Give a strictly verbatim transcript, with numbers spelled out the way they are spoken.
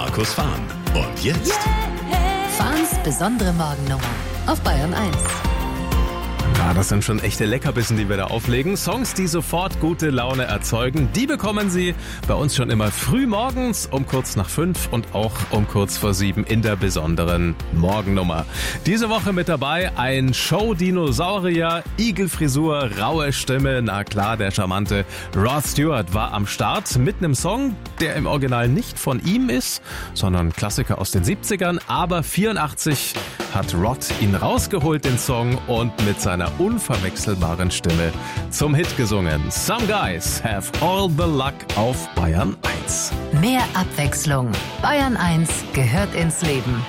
Markus Fahn. Und jetzt Fahns besondere Morgennummer auf Bayern eins. Ja, das sind schon echte Leckerbissen, die wir da auflegen. Songs, die sofort gute Laune erzeugen. Die bekommen Sie bei uns schon immer früh morgens um kurz nach fünf und auch um kurz vor sieben in der besonderen Morgennummer. Diese Woche mit dabei ein Show-Dinosaurier, Igelfrisur, raue Stimme. Na klar, der charmante Rod Stewart war am Start mit einem Song, der im Original nicht von ihm ist, sondern ein Klassiker aus den siebzigern. Aber vierundachtzig hat Rod ihn rausgeholt, den Song, und mit seiner unverwechselbaren Stimme zum Hit gesungen. Some Guys Have All the Luck auf Bayern eins. Mehr Abwechslung. Bayern eins gehört ins Leben.